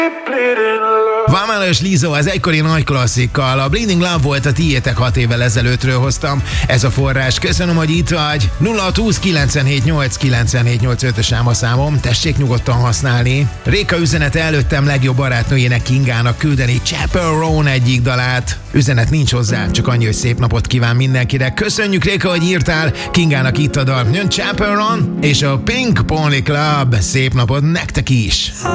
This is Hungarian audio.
Vámálós Lizzo az egykori nagy klasszikkal. A Bleeding Love volt a tiétek 6 évvel ezelőttről hoztam. Ez a forrás. Köszönöm, hogy itt vagy. 0620 978 978 5-ös ám a számom. Tessék nyugodtan használni. Réka üzenete előttem legjobb barátnőjének Kingának küldeni Chaperone egyik dalát. Üzenet nincs hozzá, csak annyi, hogy szép napot kíván mindenkinek. Köszönjük, Réka, hogy írtál. Kingának itt a dal. Jön Chaperone és a Pink Pony Club. Szép napot nektek is.